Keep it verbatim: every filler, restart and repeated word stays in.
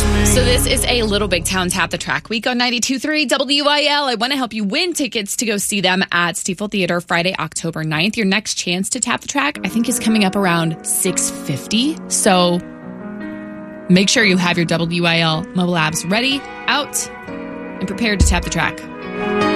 So this is a Little Big Town Tap the Track week on ninety-two point three W I L. I want to help you win tickets to go see them at Stifel Theater Friday, October ninth. Your next chance to tap the track, I think, is coming up around six fifty. So make sure you have your W I L mobile apps ready, out, and prepared to tap the track.